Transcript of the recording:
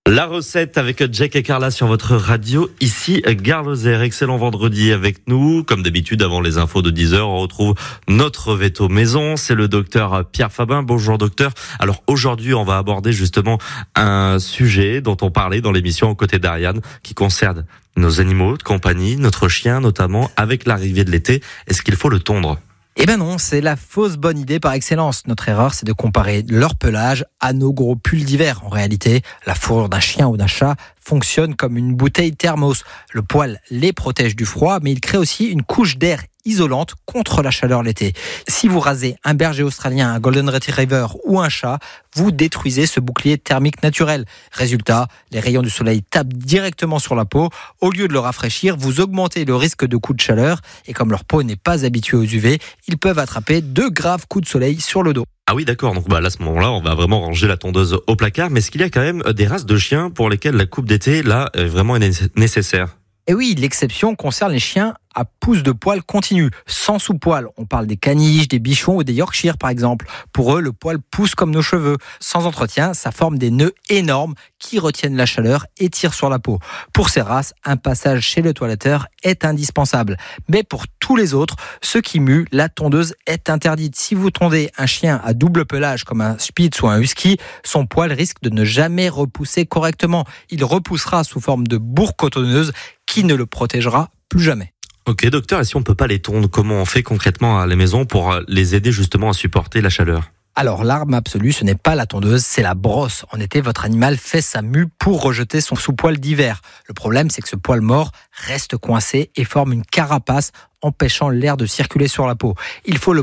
La recette avec Jack et Carla sur votre radio, ici Gare Lozère. Excellent vendredi avec nous. Comme d'habitude, avant les infos de 10h, on retrouve notre veto maison. C'est le docteur Pierre Fabin. Bonjour docteur. Alors aujourd'hui, on va aborder justement un sujet dont on parlait dans l'émission aux côtés d'Ariane, qui concerne nos animaux de compagnie, notre chien notamment, avec l'arrivée de l'été. Est-ce qu'il faut le tondre ? Eh ben non, c'est la fausse bonne idée par excellence. Notre erreur, c'est de comparer leur pelage à nos gros pulls d'hiver. En réalité, la fourrure d'un chien ou d'un chat fonctionne comme une bouteille thermos. Le poil les protège du froid, mais il crée aussi une couche d'air isolante contre la chaleur l'été. Si vous rasez un berger australien, un golden retriever ou un chat, vous détruisez ce bouclier thermique naturel. Résultat, les rayons du soleil tapent directement sur la peau. Au lieu de le rafraîchir, vous augmentez le risque de coups de chaleur. Et comme leur peau n'est pas habituée aux UV, ils peuvent attraper de graves coups de soleil sur le dos. Ah oui, d'accord. Donc là, à ce moment-là, on va vraiment ranger la tondeuse au placard. Mais est-ce qu'il y a quand même des races de chiens pour lesquelles la coupe d'été, là, est vraiment nécessaire ? Et oui, l'exception concerne les chiens à pouce de poil continu, sans sous-poil. On parle des caniches, des bichons ou des Yorkshire par exemple. Pour eux, le poil pousse comme nos cheveux. Sans entretien, ça forme des nœuds énormes qui retiennent la chaleur et tirent sur la peau. Pour ces races, un passage chez le toiletteur est indispensable. Mais pour tous les autres, ceux qui muent, la tondeuse est interdite. Si vous tondez un chien à double pelage comme un Spitz ou un Husky, son poil risque de ne jamais repousser correctement. Il repoussera sous forme de bourre cotonneuse qui ne le protégera plus jamais. Ok docteur, et si on ne peut pas les tondre, comment on fait concrètement à la maison pour les aider justement à supporter la chaleur ? Alors l'arme absolue, ce n'est pas la tondeuse, c'est la brosse. En été, votre animal fait sa mue pour rejeter son sous-poil d'hiver. Le problème, c'est que ce poil mort reste coincé et forme une carapace empêchant l'air de circuler sur la peau. Il faut le